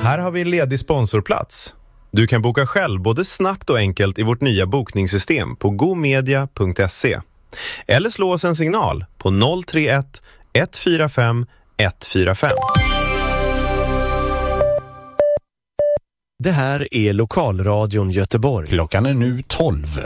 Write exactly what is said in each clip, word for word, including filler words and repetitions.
Här har vi en ledig sponsorplats. Du kan boka själv både snabbt och enkelt i vårt nya bokningssystem på gomedia punkt se. Eller slå oss en signal på noll tre ett ett fyra fem ett fyra fem. Det här är Lokalradion Göteborg. Klockan är nu tolv.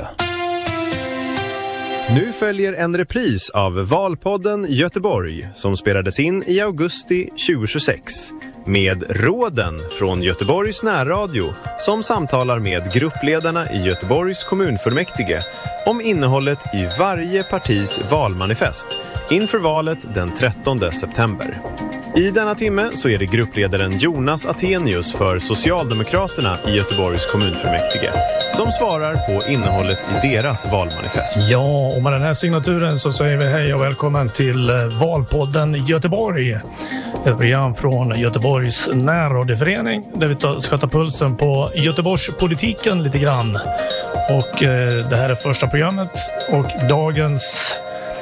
Nu följer en repris av Valpodden Göteborg som spelades in i augusti tjugohundratjugosex med råden från Göteborgs närradio som samtalar med gruppledarna i Göteborgs kommunfullmäktige om innehållet i varje partis valmanifest inför valet den trettonde september. I denna timme så är det gruppledaren Jonas Attenius för Socialdemokraterna i Göteborgs kommunfullmäktige som svarar på innehållet i deras valmanifest. Ja, och med den här signaturen så säger vi hej och välkommen till Valpodden Göteborg. Ett program från Göteborgs närradioförening där vi ska ta pulsen på Göteborgspolitiken lite grann. Och eh, det här är första programmet och dagens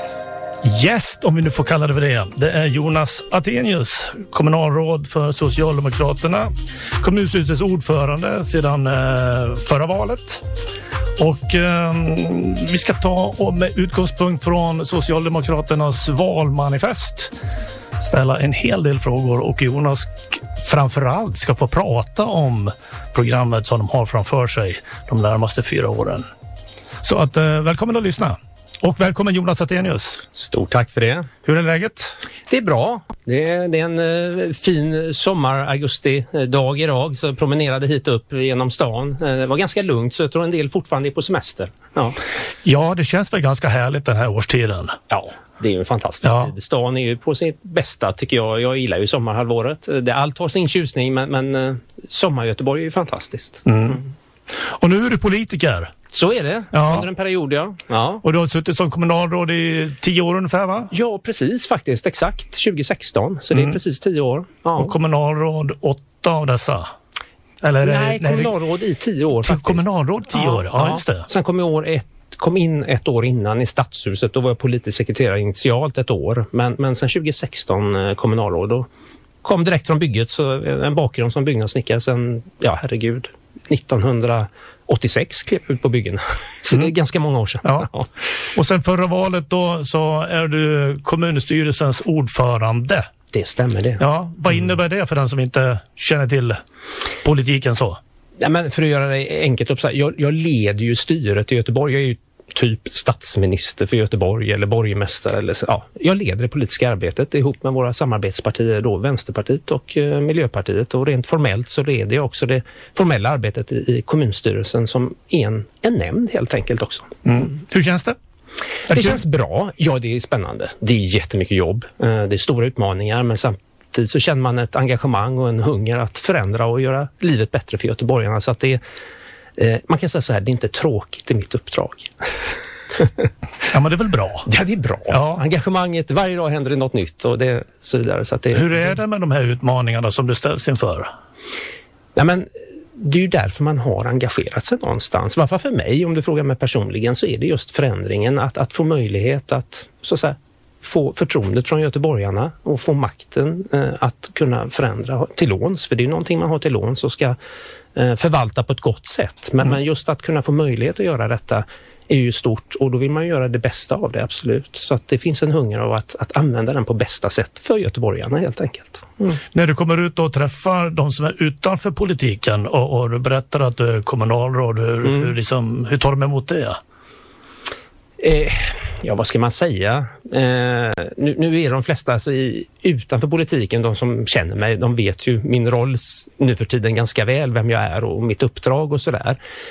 gäst, om vi nu får kalla det för det, det är Jonas Attenius, kommunalråd för Socialdemokraterna, kommunstyrelsens ordförande sedan eh, förra valet. Och eh, vi ska ta och med utgångspunkt från Socialdemokraternas valmanifest ställa en hel del frågor och Jonas framförallt ska få prata om programmet som de har framför sig de närmaste fyra åren. Så att eh, välkommen att lyssna. Och välkommen Jonas Attenius. Stort tack för det. Hur är läget? Det är bra. Det är, det är en uh, fin sommar-augusti-dag idag. Så jag promenerade hit upp genom stan. Uh, det var ganska lugnt så jag tror en del fortfarande är på semester. Ja, ja det känns väl ganska härligt den här årstiden. Ja, det är ju en fantastisk ja. tid. Stan är ju på sitt bästa tycker jag. Jag gillar ju sommarhalvåret. Det, allt har sin tjusning men, men uh, sommar-Göteborg är ju fantastiskt. Mm. Mm. Och nu är du politiker. Så är det, ja. Under en period, ja. ja. Och du har suttit som kommunalråd i tio år ungefär, va? Ja, precis faktiskt. Exakt, tjugohundrasexton. Så mm. det är precis tio år. Ja. Och kommunalråd åtta av dessa? Eller nej, det, kommunalråd nej, i tio år faktiskt. Kommunalråd tio ja, år, ja, ja just det. Sen kom, i år ett, kom in ett år innan i Stadshuset. Då var jag politisk sekreterare initialt ett år. Men, men sen tjugohundrasexton kommunalråd. Då kom direkt från bygget, så en bakgrund som byggnadssnickare sen, ja herregud, nittonhundraåttiosex klev ut på byggen. Så mm. det är ganska många år sedan. Ja. Ja. Och sen förra valet då så är du kommunstyrelsens ordförande. Det stämmer det. Ja, vad innebär det för den som inte känner till politiken så? Ja, men för att göra det enkelt upp så här, jag, jag leder ju styret i Göteborg. Jag är ju typ statsminister för Göteborg eller borgmästare eller så. Ja, jag leder det politiska arbetet ihop med våra samarbetspartier då, Vänsterpartiet och eh, Miljöpartiet, och rent formellt så leder jag också det formella arbetet i, i kommunstyrelsen som en, en nämnd helt enkelt också. Mm. Hur känns det? Det det känns bra. Ja, det är spännande. Det är jättemycket jobb. Eh, det är stora utmaningar men samtidigt så känner man ett engagemang och en hunger att förändra och göra livet bättre för göteborgarna, så att det är man kan säga så här, det är inte tråkigt i mitt uppdrag. Ja, men det är väl bra? Ja, det är bra. Ja. Engagemanget, varje dag händer det något nytt och det så vidare. Så att det, hur är det med de här utmaningarna som du ställs inför? Ja, men det är ju därför man har engagerat sig någonstans. Varför för mig, om du frågar mig personligen, så är det just förändringen. Att, att få möjlighet att så att säga, få förtroendet från göteborgarna och få makten eh, att kunna förändra till låns. För det är ju någonting man har till låns och ska eh, förvalta på ett gott sätt. Men, mm. men just att kunna få möjlighet att göra detta är ju stort och då vill man göra det bästa av det, absolut. Så att det finns en hunger av att, att använda den på bästa sätt för göteborgarna helt enkelt. Mm. När du kommer ut och träffar de som är utanför politiken och, och du berättar att du är kommunalråd, hur, mm. hur, liksom, hur tar de emot det? Eh, ja, vad ska man säga? Eh, nu, nu är de flesta alltså i, utanför politiken, de som känner mig, de vet ju min roll nu för tiden ganska väl, vem jag är och mitt uppdrag och sådär.